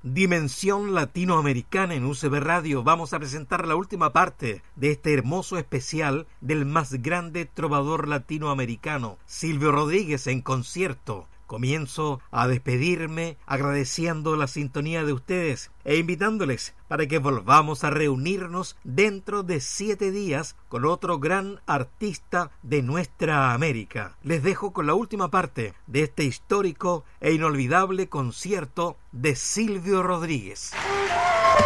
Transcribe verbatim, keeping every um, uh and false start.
Dimensión Latinoamericana en U C B Radio. Vamos a presentar la última parte de este hermoso especial del más grande trovador latinoamericano, Silvio Rodríguez, en concierto. Comienzo a despedirme agradeciendo la sintonía de ustedes e invitándoles para que volvamos a reunirnos dentro de siete días con otro gran artista de nuestra América. Les dejo con la última parte de este histórico e inolvidable concierto de Silvio Rodríguez.